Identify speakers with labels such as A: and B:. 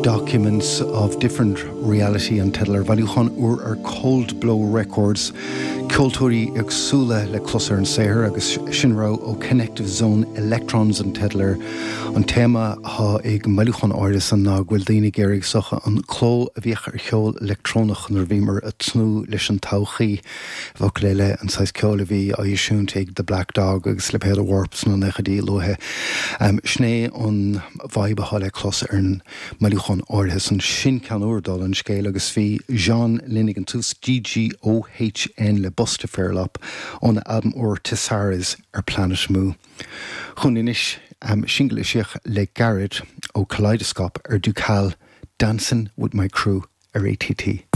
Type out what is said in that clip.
A: documents of different reality and tedler valuchan or Cold Blow Records Cultúrí agsúla le closair an saoir agus sinrá ó Connective Zone Electrons an tedler an téma ha ag mailúchan áiris an ná ghfuil daoine géirigh socha an cló a bhíoch ar cheol electrónach nar bhímar a tnú leis an tauchaí bhach léile an sais ceol a bhí a disiúnt ag The Black Dog agus le Pead of Warps na nechadí lothe sné an bhaibbe ha le closair an mailúchan áiris an sin ceanúrdal an scéil agus bhí Jean Linnigan tús GGOHN le Busta Fairlop on the album or Tesaris or Planet Moo. Chuninis single isiach le Garrett o Kaleidoscope or Ducal Dancing with My Crew or ATT.